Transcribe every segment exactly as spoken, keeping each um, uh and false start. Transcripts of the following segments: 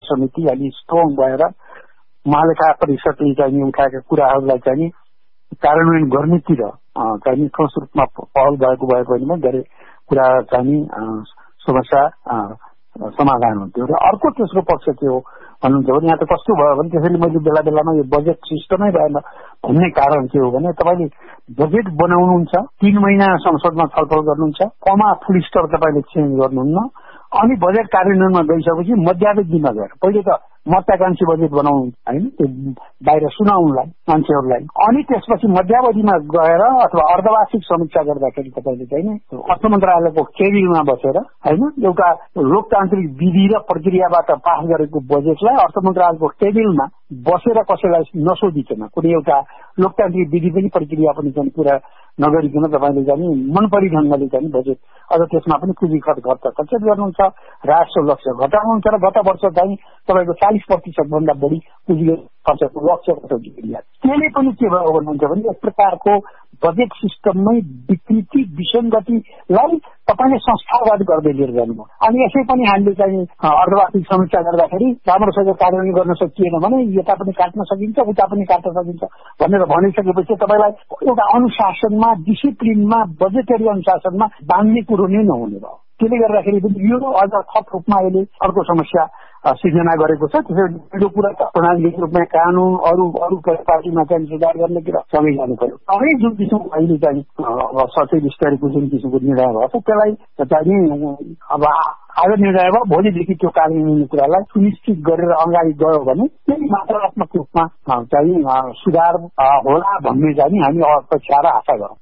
समिति अलि स्ट्रङ भएर महालेखा परिषदले चाहिँ उठाएका कुराहरूलाई चाहिँ कार्यान्वयन गर्नेतिर चाहिँ ठोस रूपमा पहल भएको भए पनि धेरै कुरा चाहिँ समस्या समाधान हुन्थ्यो र अर्को तेस्रो पक्ष के हो भन्नुहुन्छ भने यहाँ त कस्तो भयो भने त्यसैले मैले बेला बेलामा यो बजेट सिस्टमै भएन भन्ने कारण के हो भने तपाईँले बजेट बनाउनुहुन्छ तीन महिना संसदमा छलफल गर्नुहुन्छ कमा फुल स्टप तपाईँले चेन्ज गर्नुहुन्न अनि बजेट कार्यान्वयनमा गइसकेपछि मध्यावधि दिनमा गएर पहिले त महत्वाकांक्षी बजेट बनाउनु होइन त्यो बाहिर सुनाउनुलाई मान्छेहरूलाई अनि त्यसपछि मध्यावधिमा गएर अथवा अर्धवार्षिक समीक्षा गर्दाखेरि तपाईँले चाहिँ अर्थ मन्त्रालयको केबिनमा बसेर होइन एउटा लोकतान्त्रिक विधि र प्रक्रियाबाट पास गरेको बजेटलाई अर्थ मन्त्रालयको टेबलमा बसेर कसैलाई नसोधिकन कुनै एउटा लोकतान्त्रिक विधि पनि प्रक्रिया पनि चाहिँ पुरा नगरिकन तपाईँले चाहिँ मनपरी ढङ्गले चाहिँ बजेट अझ त्यसमा पनि पुँजी खर्च खर्च खर्च गर्नुहुन्छ राजस्व लक्ष्य घटाउनुहुन्छ र गत वर्ष चाहिँ तपाईँको चालिस प्रतिशत भन्दा बढी पुँजी खर्चको लक्ष्य घटाउने क्रिया त्यसले पनि के भयो भन्नुहुन्छ भने एक प्रकारको बजेट सिस्टममै विकृति विसङ्गतिलाई तपाईँले संस्थागत गर्दै लिएर जानुभयो अनि यसै पनि हामीले चाहिँ अर्धवार्षिक समीक्षा गर्दाखेरि राम्रोसँग कार्यान्वयन गर्न सकिएन भने यता पनि काट्न सकिन्छ उता पनि काट्न सकिन्छ भनेर भनिसकेपछि तपाईँलाई एउटा अनुशासनमा डिसिप्लिनमा बजेटरी अनुशासनमा बाँध्ने कुरो नै नहुने भयो त्यसले गर्दाखेरि पनि यो अझ थप रूपमा अहिले अर्को समस्या सिर्जना गरेको छ त्यसैले यो कुरा प्रणालीगत रूपमा कानून अरू अरू पार्टीमा चाहिँ सुधार गर्ने कुरा सँगै जानु पर्यो सँगै जुन किसिमको अहिले चाहिँ अब सचेत स्तरको जुन किसिमको निर्णय भएको छ त्यसलाई चाहिँ अब आज निर्णय भयो भोलिदेखि त्यो कार्यान्वयन कुरालाई सुनिश्चित गरेर अगाडि गयो भने त्यही मात्रात्मक रूपमा चाहिँ सुधार होला भन्ने चाहिँ हामी अपेक्षा र आशा गरौँ।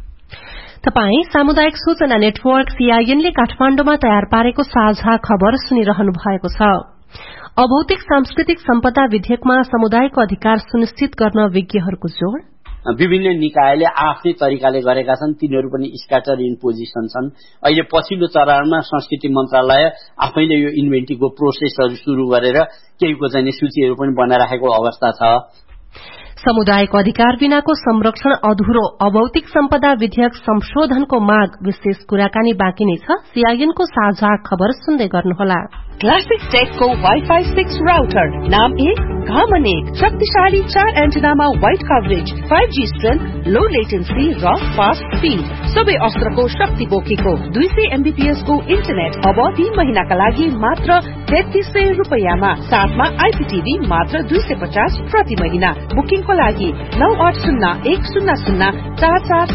तपाई सामुदायिक सूचना नेटवर्क सीआईएनले काठमाण्डुमा तयार पारेको साझा खबर सुनिरहनु भएको छ। अभौतिक सांस्कृतिक सम्पदा विधेयकमा समुदायको अधिकार सुनिश्चित गर्न विज्ञहरूको जोड़ विभिन्न निकायले आफ्नै तरिकाले गरेका छन् तिनीहरू पनि स्क्याटर इन पोजिसन छन्। अहिले पछिल्लो चरणमा संस्कृति मन्त्रालय आफैले यो इन्भेन्टिङको प्रोसेसहरू शुरू गरेर केहीको चाहिँ सूचीहरू पनि बनाइराखेको अवस्था छ। समुदायको अधिकार बिनाको संरक्षण अधुरो अभौतिक सम्पदा विधेयक संशोधनको माग विशेष कुराकानी बाँकी नै छ। सीआईएनको साझा खबर सुन्दै गर्नुहोला। क्लासिक टेकको वाइफाई सिक्स राउटर नाम एक घामन एक शक्तिशाली चार एन्टेनामा wide coverage five G strength लो लेटेन्सी र फास्ट स्पीड सबै अस्त्रको शक्ति बोकेको दुई सय एमबीपीएस को इन्टरनेट अब तीन महिनाका लागि मात्र तेत्तीस सय रूपियाँमा साथमा आईपीटीभी मात्र दुई सय पचास प्रति महिना। बुकिङको लागि नौ आठ शून्य एक शून्य शून्य चार चार